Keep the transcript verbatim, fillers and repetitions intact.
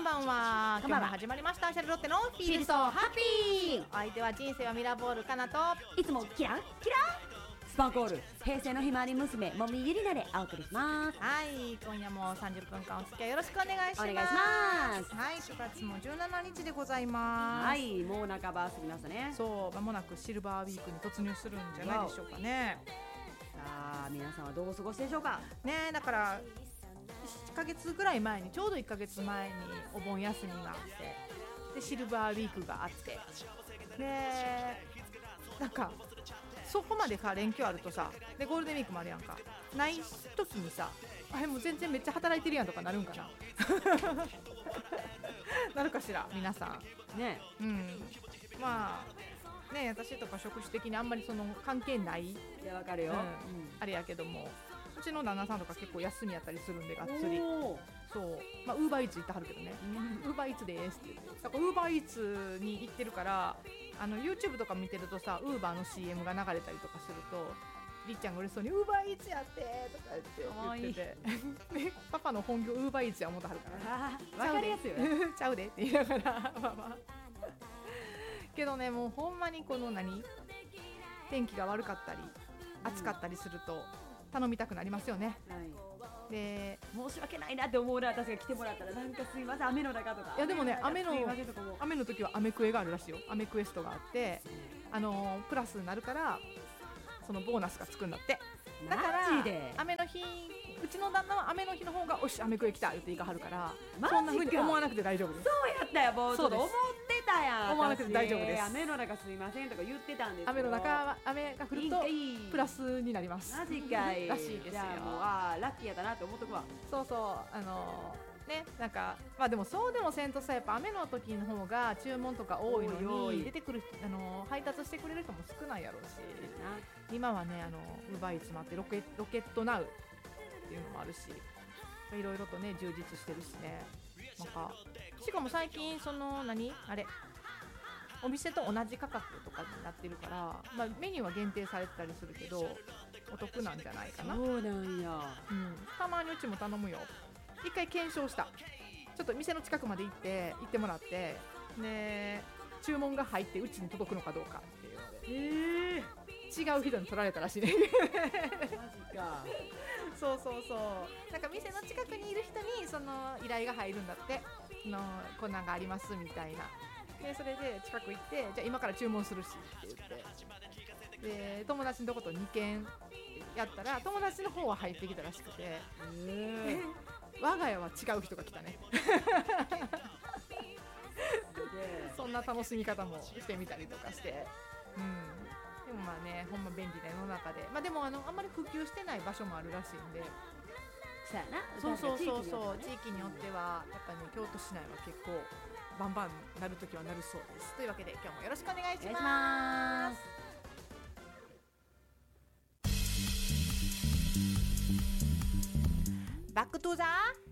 ばんは。今日も始まりましたシャルロッテのフィールソーハッピー。相手は人生はミラーボールかなと、 いつもキランキランスパンコール平成のひまわり娘もみゆりなでお送りします。 はい、今夜もさんじゅっぷんかんお付き合いよろしくお願いします。 お願いします。 はい、しがつもじゅうしちにちでございます。 はい、もう半ば過ぎましたね。 そう、間もなくシルバーウィークに突入するんじゃないでしょうかね。 さあ皆さんはどうお過ごしでしょうかね。だからいっかげつぐらい前に、ちょうどいっかげつまえにお盆休みがあって、でシルバーウィークがあって、でなんかそこまでさ連休あるとさ、でゴールデンウィークもあるやんか、ない時にさ、あれもう全然めっちゃ働いてるやんとかなるんかななるかしら皆さんね。 うん、まあね、私とか職種的にあんまりその関係ない、 いやわかるよ、 うんうん、 あれやけども、うちの旦那さんとか結構休みやったりするんで、がっつりおーそう、まあウーバーイーツ行ってはるけどね、ウーバーイーツでーすって言って、だからウーバーイーツに行ってるから、あの YouTube とか見てるとさ、ウーバーの シーエム が流れたりとかすると、りっちゃんが嬉しそうにウーバーイーツやってとか言って言っててでパパの本業ウーバーイーツや思ってはるから、 あわかりやすいよねちゃうでって言いながらまあまあけどね、もうほんまにこの何天気が悪かったり暑かったりすると頼みたくなりますよね、 はい、 で申し訳ないなって思うな、私が来てもらったらなんかすいません雨の中とか、 いやでもね、雨のの雨の時は雨クエがあるらしいよ。雨クエストがあって、あのー、プラスになるからそのボーナスがつくんだって。だからマジで雨の日、うちの旦那は雨の日の方がおし雨クエ来た言って言いかはるから、 マジかそんな風に思わなくて大丈夫です。 そうやったよ、もうちょっと思ってたやん。 思わなくて大丈夫です。 雨の中すいませんとか言ってたんですよ。 雨の中は雨が降るといいプラスになります。 マジかいらしいですよ。 じゃあもうあーラッキーやったなって思っとくわ。 そうそう、あのーね、なんかまあでもそうでもせんとさ、やっぱ雨の時の方が注文とか多いのに、 多い多い出てくる人、あのー配達してくれる人も少ないやろうし、今はね、あのウーバーイーツもあってロケロケットナウっていうのもあるし、いろいろとね充実してるしね。なんかしかも最近その何あれお店と同じ価格とかになってるから、まあ、メニューは限定されてたりするけどお得なんじゃないかな。 そうなんや、 うん、たまにうちも頼むよ。一回検証した。ちょっと店の近くまで行って行ってもらって、で注文が入ってうちに届くのかどうかっていうので、 えー、 違う人に取られたらしいねマジかそうそうそう、なんか店の近くにいる人にその依頼が入るんだって、のこんなんがありますみたいな。でそれで近く行って、じゃあ今から注文するしって言って、で友達のとことにけんやったら友達の方は入ってきたらしくて、 えー、 我が家は違う人が来たねそんな楽しみ方もしてみたりとかして、うん、でもまあね、ほんま便利な世の中で、まあ、でも あのあんまり普及してない場所もあるらしいんで、 そうやな、 そうそうそうそう、 地地域によってはやっぱね、京都市内は結構バンバンなるときはなるそうです。というわけで今日もよろしくお願いしお願いしま。 ますバックトゥザ